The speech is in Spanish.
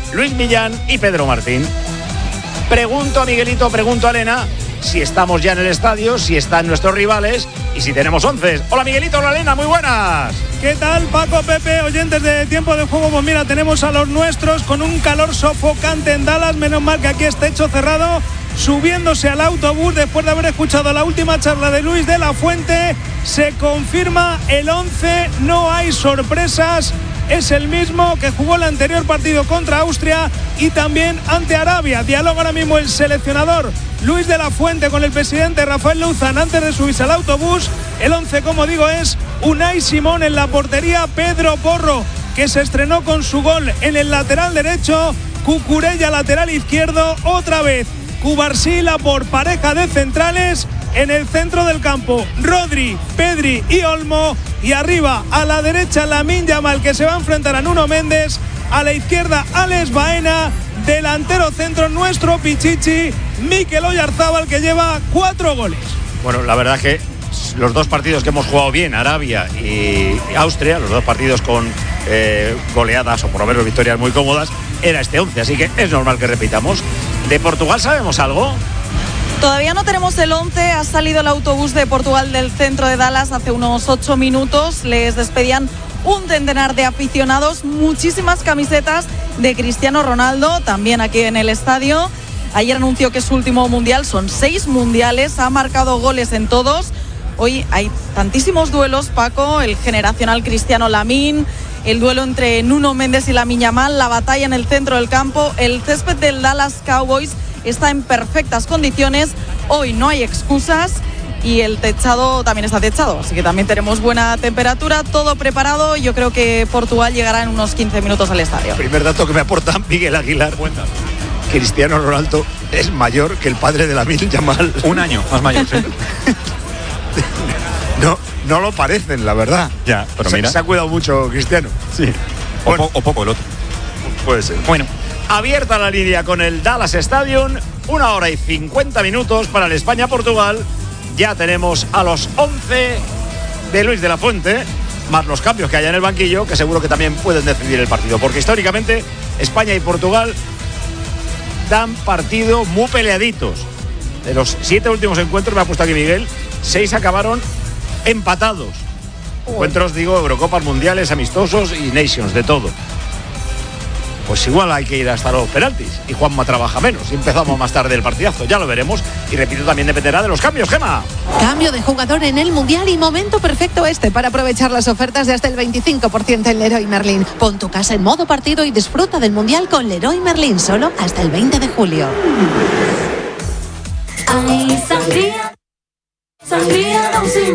Luis Millán y Pedro Martín. Pregunto a Miguelito, pregunto a Elena si estamos ya en el estadio, si están nuestros rivales y si tenemos 11. Hola Miguelito, hola Elena, muy buenas. ¿Qué tal, Paco, Pepe, oyentes de Tiempo de Juego? Pues mira, tenemos a los nuestros con un calor sofocante en Dallas. Menos mal que aquí está techo cerrado, subiéndose al autobús después de haber escuchado la última charla de Luis de la Fuente. Se confirma el 11, no hay sorpresas. Es el mismo que jugó el anterior partido contra Austria y también ante Arabia. Dialoga ahora mismo el seleccionador Luis de la Fuente con el presidente Rafael Louzán antes de subirse al autobús. El 11, como digo, es Unai Simón en la portería, Pedro Porro, que se estrenó con su gol en el lateral derecho, Cucurella lateral izquierdo, otra vez Cubarsila por pareja de centrales. En el centro del campo, Rodri, Pedri y Olmo. Y arriba, a la derecha, Lamine Yamal, que se va a enfrentar a Nuno Méndez. A la izquierda, Alex Baena. Delantero centro, nuestro Pichichi, Mikel Oyarzabal, que lleva 4 goles. Bueno, la verdad que los dos partidos que hemos jugado bien, Arabia y Austria, los dos partidos con goleadas o por lo menos victorias muy cómodas, era este 11, así que es normal que repitamos. ¿De Portugal sabemos algo? Todavía no tenemos el 11, ha salido el autobús de Portugal del centro de Dallas hace unos 8 minutos, les despedían un centenar de aficionados, muchísimas camisetas de Cristiano Ronaldo, también aquí en el estadio. Ayer anunció que es su último mundial, son 6 mundiales, ha marcado goles en todos. Hoy hay tantísimos duelos, Paco, el generacional Cristiano Lamine, el duelo entre Nuno Méndez y Lamine Yamal, la batalla en el centro del campo, el césped del Dallas Cowboys está en perfectas condiciones, hoy no hay excusas y el techado también está techado, así que también tenemos buena temperatura, todo preparado. Yo creo que Portugal llegará en unos 15 minutos al estadio. El primer dato que me aporta Miguel Aguilar: Cristiano Ronaldo es mayor que el padre de Lamine Yamal. Un año más mayor, sí. No lo parecen, la verdad. Ya, pero mira. Se ha cuidado mucho Cristiano. Sí. Bueno, o poco el otro. Puede ser. Bueno, abierta la línea con el Dallas Stadium, 1 hora y 50 minutos para el España-Portugal. Ya tenemos a los 11 de Luis de la Fuente, más los cambios que haya en el banquillo, que seguro que también pueden decidir el partido, porque históricamente España y Portugal dan partido muy peleaditos. De los 7 últimos encuentros, me ha puesto aquí Miguel, 6 acabaron empatados. Encuentros, digo, Eurocopas, mundiales, amistosos y Nations, de todo. Pues igual hay que ir hasta los penaltis y Juanma trabaja menos y empezamos más tarde el partidazo, ya lo veremos. Y repito, también dependerá de los cambios. Gema. Cambio de jugador en el Mundial y momento perfecto para aprovechar las ofertas de hasta el 25% en Leroy Merlin. Pon tu casa en modo partido y disfruta del Mundial con Leroy Merlin solo hasta el 20 de julio. Ay, sangría, sangría Don Simón.